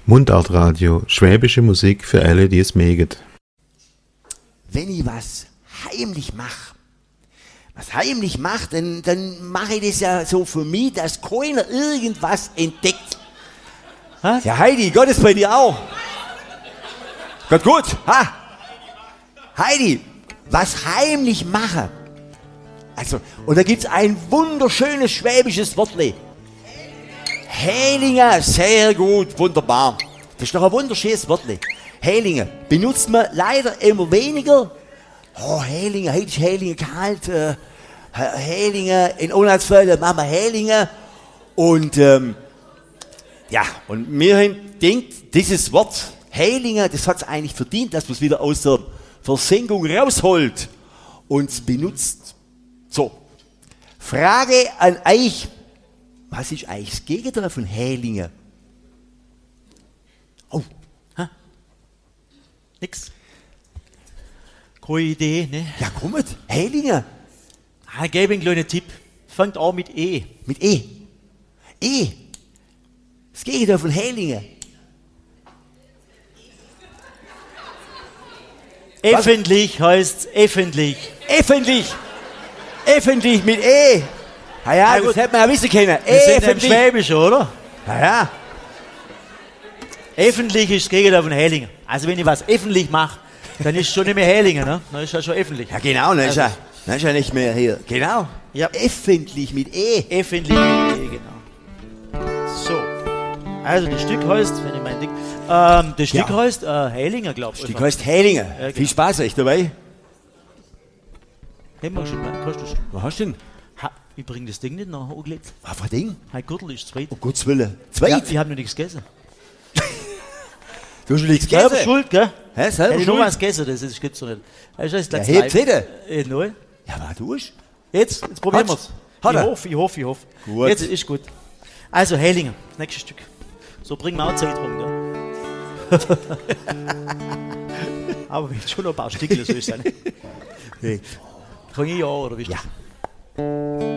Mundartradio, schwäbische Musik für alle, die es mögen. Wenn ich was heimlich mache, dann mache ich das ja so für mich, dass keiner irgendwas entdeckt. Was? Ja, Heidi, Gott ist bei dir auch. Gott gut, ha? Heidi, was heimlich mache. Also, und da gibt es ein wunderschönes schwäbisches Wortle. Hälinger, sehr gut, wunderbar. Das ist doch ein wunderschönes Wortle. Hälinger benutzt man leider immer weniger. Oh, Hälinger, heute ist Hälinger kalt. Hälinger, in Onlandsfällen machen wir Hälinger. Und ja, und mir denkt, dieses Wort Hälinger, das hat es eigentlich verdient, dass man es wieder aus der Versenkung rausholt und es benutzt. So, Frage an euch. Was ist eigentlich das Gegenteil von Hälinger? Oh, ha? Nix. Keine Idee, ne? Ja, kommt, Hälinger. Ich gebe einen kleinen Tipp. Fängt an mit E. Mit E. E. Das Gegenteil von Hälinger. Öffentlich heißt öffentlich. Öffentlich. Öffentlich mit E. Ah ja, das hätte man ja wissen können. Wir sind im Schwäbischen, oder? Ja, ja. Öffentlich ist das Gegenteil von Hälinger. Also wenn ich was öffentlich mache, dann ist es schon nicht mehr Hälinger, ne? Dann ist es schon öffentlich. Ja genau, dann ist ja nicht mehr hier. Genau. Ja. Öffentlich mit E. Öffentlich mit E, genau. So. Also das Stück heißt, wenn ich mein Ding... das Stück heißt Hälinger, glaube ich. Das Stück heißt Hälinger. Ja, genau. Viel Spaß euch dabei. Haben wir schon mal. Kannst du schon? Was hast du denn? Ich bringe das Ding nicht nach Oglitz. Was für ein Ding? Ein Gürtel ist zweit. Oh Gottes Willen. Zweit? Ja, ich habe noch nichts gegessen. Du hast schon nichts Selber gegessen? schuld, gell? Hä, selber Hätte ich noch schuld? was gegessen, das gibt's doch nicht. Das ist Ja, das hebt's nicht. Nein. Ja, was tust Jetzt probieren Hat's? wir's. Hat er? Ich hoffe. Gut. Jetzt ist gut. Also Hälinger, nächstes Stück. So bringen wir auch Zeit rum, gell? Aber wir haben schon noch ein paar Stückchen, so ist es nicht. Hey. Kann ich ja, oder wie ist Ja. das?